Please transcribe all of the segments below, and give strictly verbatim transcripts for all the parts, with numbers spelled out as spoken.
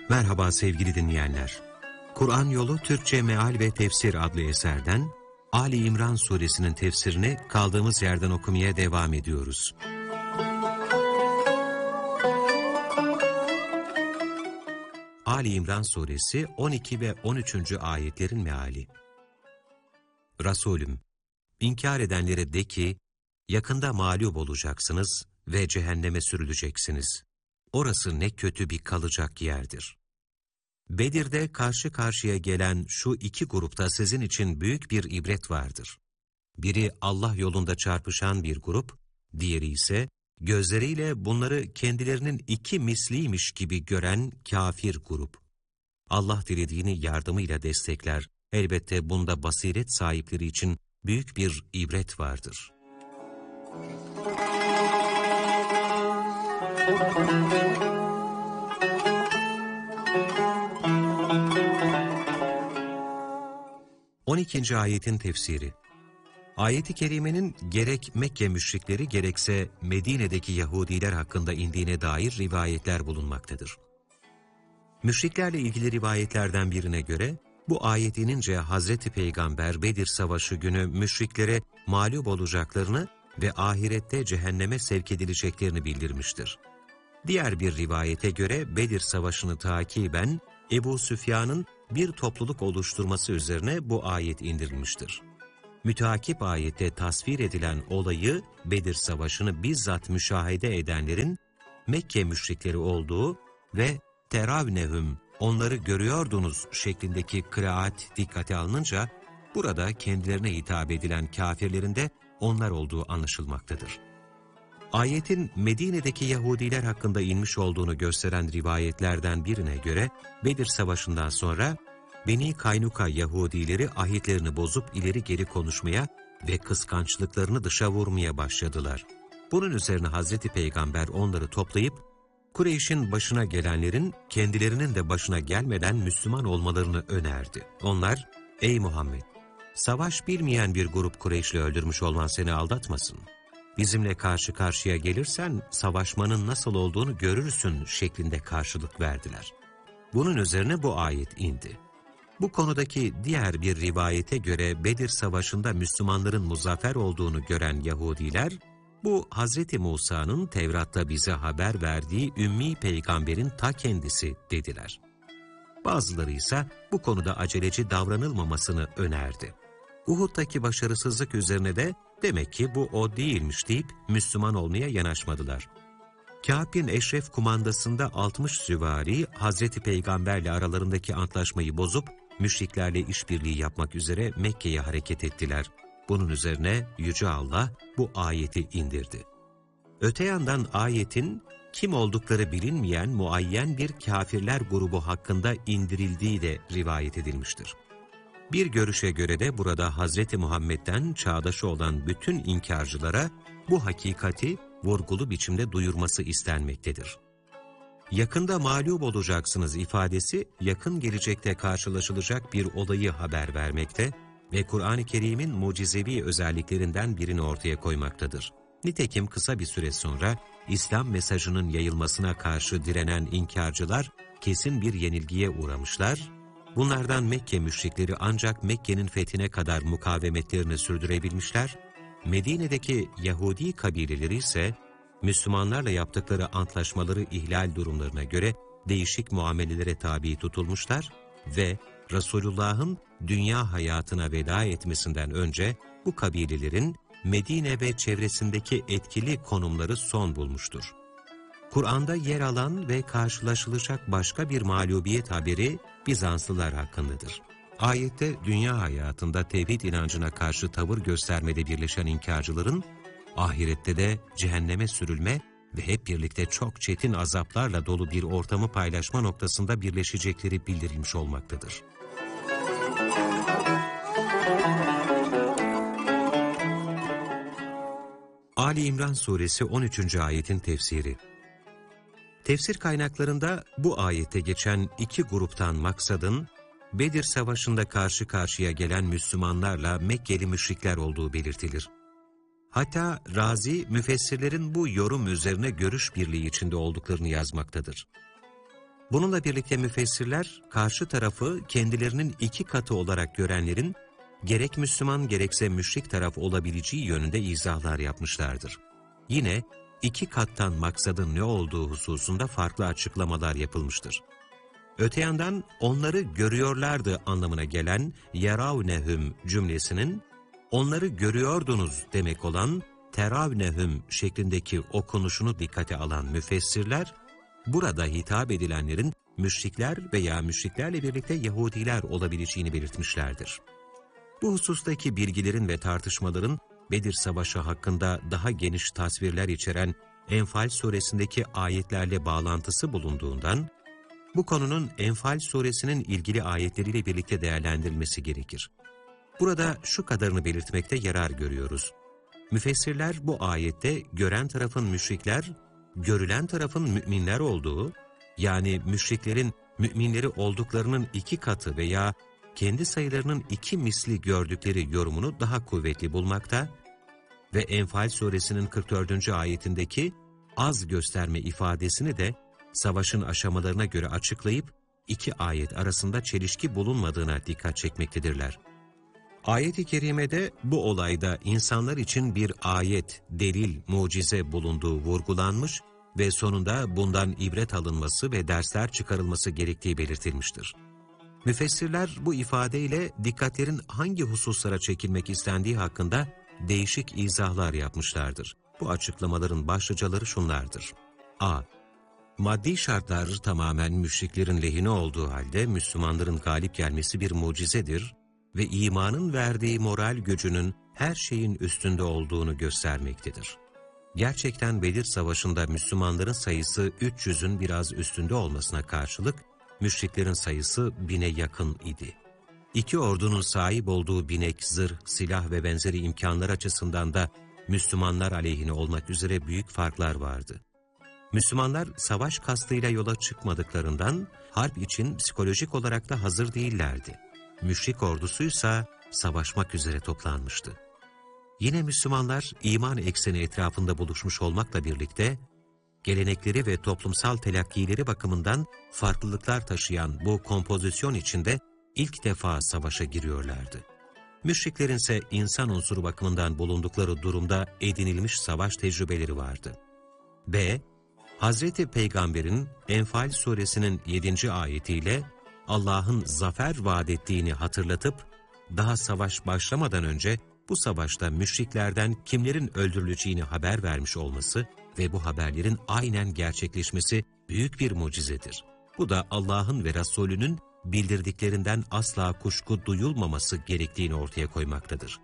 Merhaba sevgili dinleyenler. Kur'an Yolu Türkçe Meal ve Tefsir adlı eserden Ali İmran suresinin tefsirini kaldığımız yerden okumaya devam ediyoruz. Ali İmran suresi on iki ve on üçüncü ayetlerin meali. Resulüm, inkar edenlere de ki, yakında mağlup olacaksınız ve cehenneme sürüleceksiniz. Orası ne kötü bir kalacak yerdir. Bedir'de karşı karşıya gelen şu iki grupta sizin için büyük bir ibret vardır. Biri Allah yolunda çarpışan bir grup, diğeri ise gözleriyle bunları kendilerinin iki misliymiş gibi gören kafir grup. Allah dilediğini yardımıyla destekler. Elbette bunda basiret sahipleri için büyük bir ibret vardır. on ikinci ayetin tefsiri. Ayet-i kerimenin gerek Mekke müşrikleri gerekse Medine'deki Yahudiler hakkında indiğine dair rivayetler bulunmaktadır. Müşriklerle ilgili rivayetlerden birine göre, bu ayet inince Hazreti Peygamber Bedir Savaşı günü müşriklere mağlup olacaklarını ve ahirette cehenneme sevk edileceklerini bildirmiştir. Diğer bir rivayete göre Bedir Savaşı'nı takiben Ebu Süfyan'ın bir topluluk oluşturması üzerine bu ayet indirilmiştir. Müteakip ayette tasvir edilen olayı, Bedir Savaşı'nı bizzat müşahede edenlerin Mekke müşrikleri olduğu ve teravnehum, onları görüyordunuz şeklindeki kıraat dikkate alınınca, burada kendilerine hitap edilen kafirlerin de onlar olduğu anlaşılmaktadır. Ayetin Medine'deki Yahudiler hakkında inmiş olduğunu gösteren rivayetlerden birine göre, Bedir Savaşı'ndan sonra Beni Kaynuka Yahudileri ahitlerini bozup ileri geri konuşmaya ve kıskançlıklarını dışa vurmaya başladılar. Bunun üzerine Hazreti Peygamber onları toplayıp, Kureyş'in başına gelenlerin kendilerinin de başına gelmeden Müslüman olmalarını önerdi. Onlar, ''Ey Muhammed, savaş bilmeyen bir grup Kureyşli öldürmüş olman seni aldatmasın. Bizimle karşı karşıya gelirsen savaşmanın nasıl olduğunu görürsün'' şeklinde karşılık verdiler. Bunun üzerine bu ayet indi. Bu konudaki diğer bir rivayete göre Bedir Savaşı'nda Müslümanların muzaffer olduğunu gören Yahudiler, bu Hazreti Musa'nın Tevrat'ta bize haber verdiği Ümmi Peygamber'in ta kendisi dediler. Bazıları ise bu konuda aceleci davranılmamasını önerdi. Uhud'daki başarısızlık üzerine de demek ki bu o değilmiş deyip Müslüman olmaya yanaşmadılar. Kâb bin Eşref kumandasında altmış süvari Hazreti Peygamberle aralarındaki antlaşmayı bozup müşriklerle işbirliği yapmak üzere Mekke'ye hareket ettiler. Bunun üzerine Yüce Allah bu ayeti indirdi. Öte yandan ayetin kim oldukları bilinmeyen muayyen bir kafirler grubu hakkında indirildiği de rivayet edilmiştir. Bir görüşe göre de burada Hazreti Muhammed'den çağdaşı olan bütün inkarcılara bu hakikati vurgulu biçimde duyurması istenmektedir. Yakında mağlup olacaksınız ifadesi yakın gelecekte karşılaşılacak bir olayı haber vermekte ve Kur'an-ı Kerim'in mucizevi özelliklerinden birini ortaya koymaktadır. Nitekim kısa bir süre sonra İslam mesajının yayılmasına karşı direnen inkarcılar kesin bir yenilgiye uğramışlar. Bunlardan Mekke müşrikleri ancak Mekke'nin fethine kadar mukavemetlerini sürdürebilmişler. Medine'deki Yahudi kabileleri ise Müslümanlarla yaptıkları antlaşmaları ihlal durumlarına göre değişik muamelelere tabi tutulmuşlar ve Resulullah'ın dünya hayatına veda etmesinden önce bu kabilelerin Medine ve çevresindeki etkili konumları son bulmuştur. Kur'an'da yer alan ve karşılaşılacak başka bir mağlubiyet haberi Bizanslılar hakkındadır. Ayette dünya hayatında tevhid inancına karşı tavır göstermede birleşen inkarcıların, ahirette de cehenneme sürülme ve hep birlikte çok çetin azaplarla dolu bir ortamı paylaşma noktasında birleşecekleri bildirilmiş olmaktadır. Ali İmran suresi on üçüncü ayetin tefsiri. Tefsir kaynaklarında bu ayette geçen iki gruptan maksadın, Bedir Savaşı'nda karşı karşıya gelen Müslümanlarla Mekkeli müşrikler olduğu belirtilir. Hatta Razi, müfessirlerin bu yorum üzerine görüş birliği içinde olduklarını yazmaktadır. Bununla birlikte müfessirler, karşı tarafı kendilerinin iki katı olarak görenlerin, gerek Müslüman gerekse müşrik taraf olabileceği yönünde izahlar yapmışlardır. Yine iki kattan maksadın ne olduğu hususunda farklı açıklamalar yapılmıştır. Öte yandan onları görüyorlardı anlamına gelen yeravnehum cümlesinin, onları görüyordunuz demek olan teravnehum şeklindeki okunuşunu dikkate alan müfessirler, burada hitap edilenlerin müşrikler veya müşriklerle birlikte Yahudiler olabileceğini belirtmişlerdir. Bu husustaki bilgilerin ve tartışmaların Bedir Savaşı hakkında daha geniş tasvirler içeren Enfal suresindeki ayetlerle bağlantısı bulunduğundan, bu konunun Enfal suresinin ilgili ayetleriyle birlikte değerlendirilmesi gerekir. Burada şu kadarını belirtmekte yarar görüyoruz. Müfessirler bu ayette gören tarafın müşrikler, görülen tarafın müminler olduğu, yani müşriklerin müminleri olduklarının iki katı veya kendi sayılarının iki misli gördükleri yorumunu daha kuvvetli bulmakta ve Enfal suresinin kırk dördüncü ayetindeki az gösterme ifadesini de savaşın aşamalarına göre açıklayıp iki ayet arasında çelişki bulunmadığına dikkat çekmektedirler. Ayet-i kerimede bu olayda insanlar için bir ayet, delil, mucize bulunduğu vurgulanmış ve sonunda bundan ibret alınması ve dersler çıkarılması gerektiği belirtilmiştir. Müfessirler bu ifadeyle dikkatlerin hangi hususlara çekilmek istendiği hakkında değişik izahlar yapmışlardır. Bu açıklamaların başlıcaları şunlardır. A. Maddi şartlar tamamen müşriklerin lehine olduğu halde Müslümanların galip gelmesi bir mucizedir ve imanın verdiği moral gücünün her şeyin üstünde olduğunu göstermektedir. Gerçekten Bedir Savaşı'nda Müslümanların sayısı üç yüzün biraz üstünde olmasına karşılık, müşriklerin sayısı bine yakın idi. İki ordunun sahip olduğu binek, zırh, silah ve benzeri imkanlar açısından da Müslümanlar aleyhine olmak üzere büyük farklar vardı. Müslümanlar savaş kastıyla yola çıkmadıklarından harp için psikolojik olarak da hazır değillerdi. Müşrik ordusuysa savaşmak üzere toplanmıştı. Yine Müslümanlar iman ekseni etrafında buluşmuş olmakla birlikte, gelenekleri ve toplumsal telakkileri bakımından farklılıklar taşıyan bu kompozisyon içinde ilk defa savaşa giriyorlardı. Müşriklerin ise insan unsuru bakımından bulundukları durumda edinilmiş savaş tecrübeleri vardı. B. Hazreti Peygamber'in Enfal suresinin yedinci ayetiyle Allah'ın zafer vaat ettiğini hatırlatıp, daha savaş başlamadan önce bu savaşta müşriklerden kimlerin öldürüleceğini haber vermiş olması ve bu haberlerin aynen gerçekleşmesi büyük bir mucizedir. Bu da Allah'ın ve Resulünün bildirdiklerinden asla kuşku duyulmaması gerektiğini ortaya koymaktadır.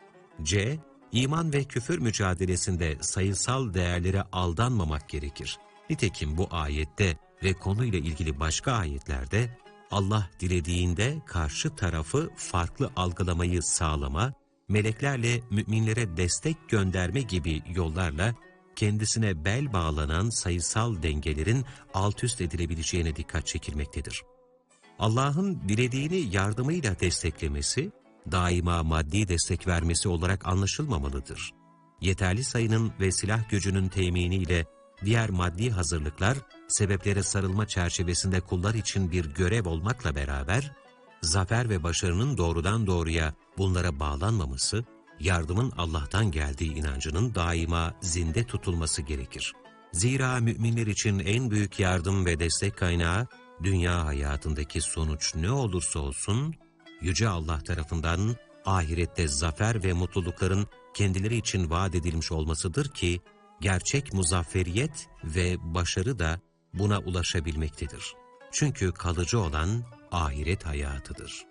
C. İman ve küfür mücadelesinde sayısal değerlere aldanmamak gerekir. Nitekim bu ayette ve konuyla ilgili başka ayetlerde Allah dilediğinde karşı tarafı farklı algılamayı sağlama, meleklerle müminlere destek gönderme gibi yollarla kendisine bel bağlanan sayısal dengelerin alt üst edilebileceğine dikkat çekilmektedir. Allah'ın dilediğini yardımıyla desteklemesi, daima maddi destek vermesi olarak anlaşılmamalıdır. Yeterli sayının ve silah gücünün teminiyle diğer maddi hazırlıklar, sebeplere sarılma çerçevesinde kullar için bir görev olmakla beraber, zafer ve başarının doğrudan doğruya bunlara bağlanmaması, yardımın Allah'tan geldiği inancının daima zinde tutulması gerekir. Zira müminler için en büyük yardım ve destek kaynağı, dünya hayatındaki sonuç ne olursa olsun, Yüce Allah tarafından ahirette zafer ve mutlulukların kendileri için vaat edilmiş olmasıdır ki, gerçek muzafferiyet ve başarı da buna ulaşabilmektedir. Çünkü kalıcı olan ahiret hayatıdır.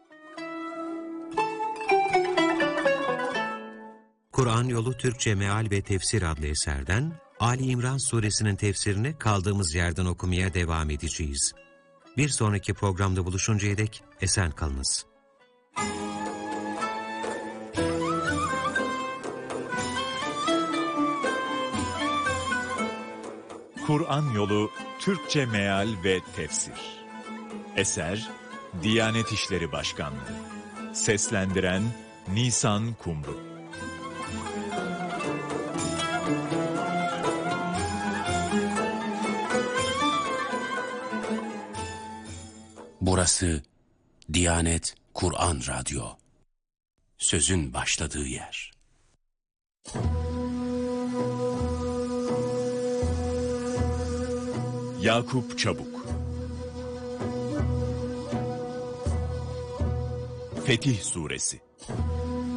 Kur'an Yolu Türkçe Meal ve Tefsir adlı eserden Ali İmran suresinin tefsirini kaldığımız yerden okumaya devam edeceğiz. Bir sonraki programda buluşuncaya dek esen kalınız. Kur'an Yolu Türkçe Meal ve Tefsir. Eser Diyanet İşleri Başkanlığı. Seslendiren Nisan Kumru. Burası Diyanet Kur'an Radyo. Sözün başladığı yer. Yakup Çabuk. Fetih Suresi.